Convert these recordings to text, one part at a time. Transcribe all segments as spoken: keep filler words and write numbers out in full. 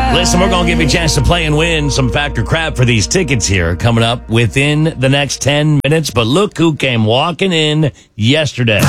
Listen, we're going to give you a chance to play and win some Factor Crap for these tickets here coming up within the next ten minutes. But look who came walking in yesterday.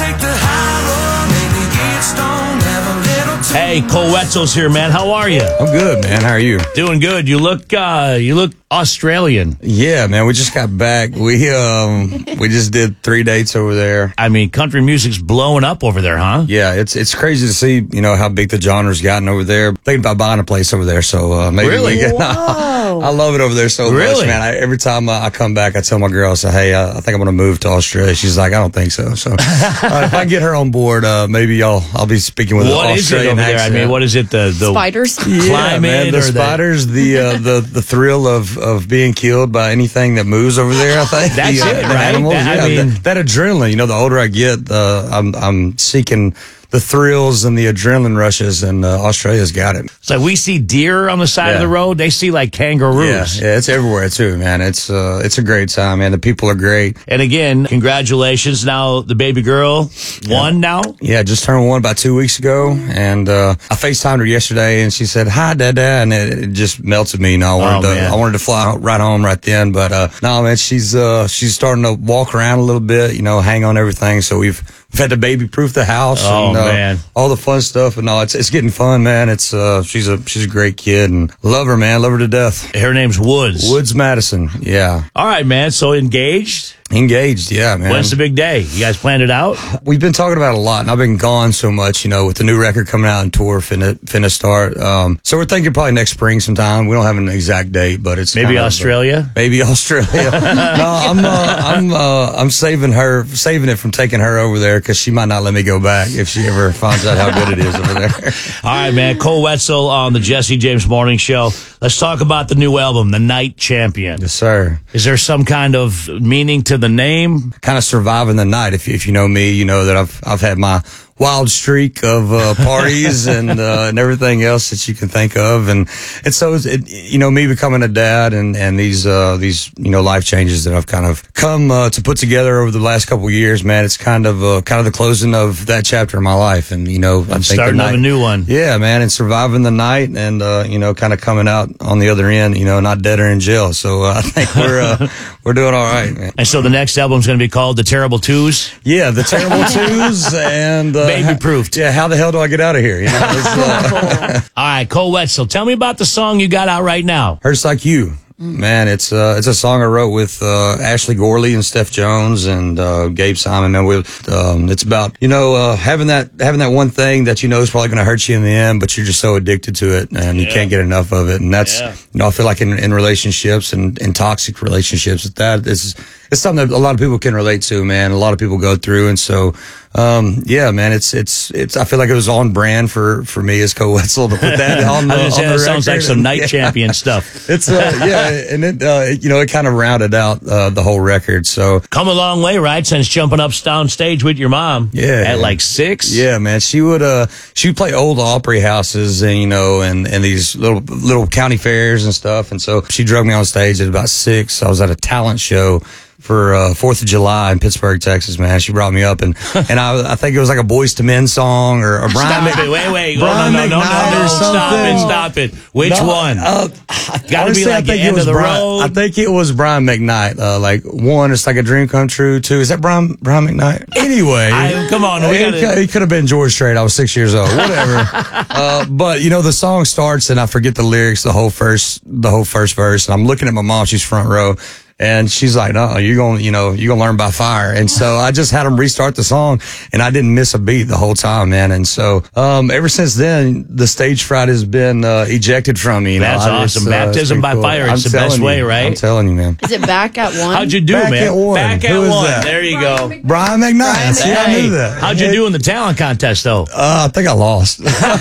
Hey, Cole Wetzel's here, man. How are you? I'm good, man. How are you? Doing good. You look, uh, you look Australian. Yeah, man. We just got back. We um, we just did three dates over there. I mean, country music's blowing up over there, huh? Yeah, it's it's crazy to see, you know, how big the genre's gotten over there. Thinking about buying a place over there, so uh, maybe really. we get, Whoa. I love it over there so really? much, man. I, every time I, I come back, I tell my girl, I say, hey, I, I think I'm going to move to Australia. She's like, I don't think so. So uh, if I get her on board, uh, maybe I'll I'll be speaking with what an is Australian it over there? accent. I mean, what is it? The the spiders, Yeah, climate, man, the or spiders, the uh, the the thrill of of being killed by anything that moves over there. I think That's the, uh, it, the right? animals, That- I yeah, mean- that, that adrenaline. You know, the older I get, uh, I'm I'm seeking the thrills and the adrenaline rushes, and uh, Australia's got it. It's like we see deer on the side Yeah. of the road. They see like Yeah, kangaroos. yeah, it's everywhere too, man. It's uh, it's a great time, man. The people are great. And again, congratulations. Now the baby girl one now. Yeah, just turned one about two weeks ago, and uh, I FaceTimed her yesterday, and she said, "Hi, Dad, Dad," and it, it just melted me. You know, I wanted Oh, to, man. I wanted to fly right home right then, but uh, no, man, she's uh, she's starting to walk around a little bit. You know, hang on everything. So we've we've had to baby proof the house. Oh, and, uh, man. all the fun stuff, and no, it's it's getting fun, man. It's uh, she's a she's a great kid, and love her, man, love her to death. Her name's Woods. Woods Madison, yeah, All right, man. So engaged. engaged, yeah, man. When's the big day? You guys planned it out? We've been talking about it a lot, and I've been gone so much, you know, with the new record coming out and tour finna, finna start. Um, so we're thinking probably next spring sometime. We don't have an exact date, but it's Maybe kind of, uh, Australia? maybe Australia. no, I'm uh, I'm uh, I'm saving her, saving it from taking her over there because she might not let me go back if she ever finds out how good it is over there. All right, man. Cole Wetzel on the Jesse James Morning Show. Let's talk about the new album, The Night Champion. Yes, sir. Is there some kind of meaning to the name? Kind of surviving the night. If if you know me, you know that I've I've had my wild streak of uh, parties and uh, and everything else that you can think of, and and so it's, it, you know, me becoming a dad and and these uh, these you know life changes that I've kind of come uh, to put together over the last couple of years, man. It's kind of uh, kind of the closing of that chapter in my life, and you know, I think Starting the of night, a new one. yeah, man, and surviving the night, and uh, you know, kind of coming out on the other end, you know, not dead or in jail. So uh, I think we're uh, we're doing all right, man. And so the next album's going to be called The Terrible Twos? Yeah, the terrible twos and uh, Baby proofed. Yeah, how the hell do I get out of here? You know, it's, uh, All right, Cole Wetzel, tell me about the song you got out right now. Hurts Like You. Man, it's uh, it's a song I wrote with uh, Ashley Gorley and Steph Jones and uh, Gabe Simon. Man, we, um, it's about you know uh, having that having that one thing that you know is probably going to hurt you in the end, but you're just so addicted to it and you Yeah. can't get enough of it. And that's Yeah. you know I feel like in, in relationships and in toxic relationships, that is it's something that a lot of people can relate to. Man, a lot of people go through, and so um, yeah, man, it's it's it's. I feel like it was on brand for for me as Cole Wetzel to put that on the, I was on gonna the say, that sounds like record. some Night Yeah. Champion stuff. It's uh yeah, and it uh you know it kind of rounded out uh, the whole record. So Come a long way, right? Since jumping up on stage with your mom. Yeah. At like six? yeah, man, she would uh she would play old Opry houses and you know and and these little little county fairs and stuff. And so she drug me on stage at about six. I was at a talent show for uh, Fourth of July in Pittsburgh, Texas. Man, she brought me up and and I I think it was like a Boys to Men song or, or Brian. Stop Mc- it. Wait, wait. Brian oh, no, no, no, no, McKnight no. or Stop it. something. Stop it. Which No, one? Uh, Gotta honestly, be like I the think it end was of the Brian, road. I think it was Brian McKnight. Uh, like one, it's like a dream come true. Two, is that Brian Brian McKnight? Anyway, I- come on, we he, gotta- he could have been George Strait. I was six years old. Whatever. uh, but you know, the song starts and I forget the lyrics, the whole first, the whole first verse, and I'm looking at my mom. She's front row. And she's like, no, you're going to, you know, you're going to learn by fire. And so I just had them restart the song and I didn't miss a beat the whole time, man. And so, um, ever since then, the stage fright has been, uh, ejected from me. You That's know, I just, awesome. uh, it's Baptism been by cool. fire. I'm It's the best telling way, you. right? I'm telling you, man. Is it back at one? How'd you do, Back man? at one. Back at Who is one. that? There you go. Brian McKnight. See, I Hey, knew that. how'd you do in the talent contest, though? Uh, I think I lost.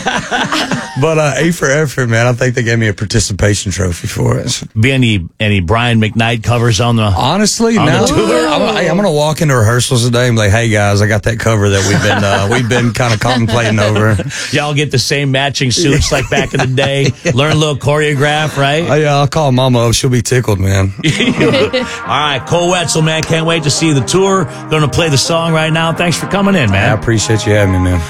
But, uh, A for effort, man. I think they gave me a participation trophy for it. Be any any Brian McKnight covers on the? Honestly, On no. the tour? I'm, gonna- I'm gonna walk into rehearsals today and be like, "Hey guys, I got that cover that we've been uh, we've been kind of contemplating over." Y'all get the same matching suits like back in the day. Learn a little choreograph, right? Oh, yeah, I'll call Mama up. She'll be tickled, man. All right, Cole Wetzel, man. Can't wait to see the tour. Going to play the song right now. Thanks for coming in, I man. appreciate you having me, man.